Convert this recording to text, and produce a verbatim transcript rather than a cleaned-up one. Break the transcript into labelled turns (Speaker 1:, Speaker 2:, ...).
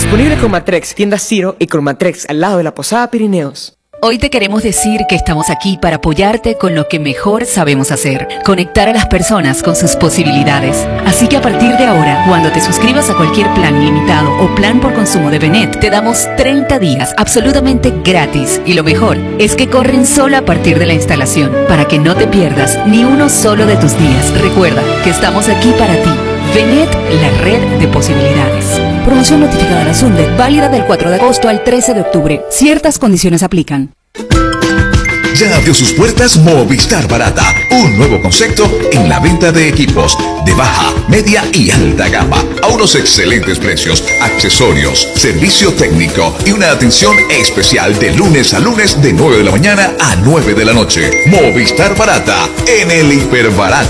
Speaker 1: Disponible con Matrex, tienda Ciro y con Matrex al lado de la Posada Pirineos.
Speaker 2: Hoy te queremos decir que estamos aquí para apoyarte con lo que mejor sabemos hacer, conectar a las personas con sus posibilidades. Así que a partir de ahora, cuando te suscribas a cualquier plan ilimitado o plan por consumo de Benet, te damos treinta días absolutamente gratis. Y lo mejor es que corren solo a partir de la instalación, para que no te pierdas ni uno solo de tus días. Recuerda que estamos aquí para ti. Benet, la red de posibilidades. Promoción notificada a la SUNDET, válida del cuatro de agosto al trece de octubre. Ciertas condiciones aplican.
Speaker 3: Ya abrió sus puertas Movistar Barata, un nuevo concepto en la venta de equipos de baja, media y alta gama a unos excelentes precios, accesorios, servicio técnico y una atención especial de lunes a lunes de nueve de la mañana a nueve de la noche. Movistar Barata en el Hiperbarato.